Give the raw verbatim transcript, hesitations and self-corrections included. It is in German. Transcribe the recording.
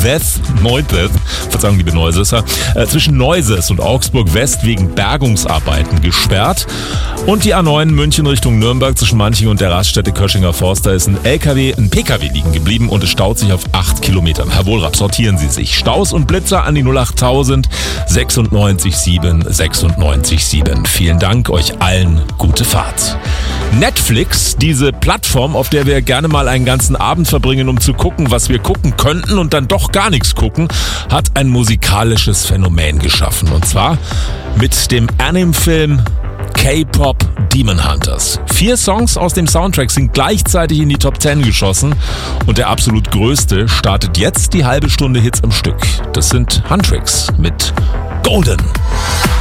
West, Neuses, Verzeihung, liebe Neusesser, äh, zwischen Neuses und Augsburg West wegen Bergungsarbeiten gesperrt. Und die A neun München Richtung Nürnberg zwischen Manching und der Raststätte Köschinger Forster ist ein L K W, ein P K W liegen geblieben und es staut sich auf acht Kilometern. Herr Wohlrab, sortieren Sie sich. Staus und Blitzer an die null acht tausend sechsundneunzig sieben sechsundneunzig sieben. Vielen Dank, euch allen gute Fahrt. Netflix, diese Plattform, auf der wir gerne mal einen ganzen Abend verbringen, um zu gucken, was wir gucken könnten und dann doch gar nichts gucken, hat ein musikalisches Phänomen geschaffen. Und zwar mit dem Anime-Film K-Pop Demon Hunters. Vier Songs aus dem Soundtrack sind gleichzeitig in die Top zehn geschossen und der absolut größte startet jetzt die halbe Stunde Hits am Stück. Das sind Huntrix mit Golden.